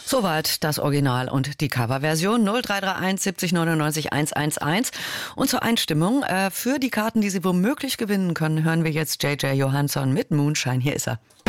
Soweit das Original und die Coverversion 0331 70 99 111. Und zur Einstimmung für die Karten, die Sie womöglich gewinnen können, hören wir jetzt JJ Johansson mit Moonshine. Hier ist er.